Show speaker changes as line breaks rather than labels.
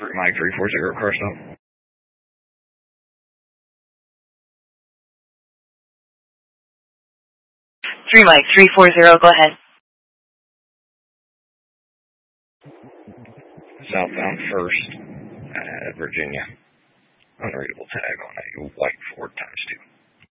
Mike 340, car stop.
3 Mike 340, go ahead.
Southbound First, Virginia. Unreadable tag on a white Ford ×2.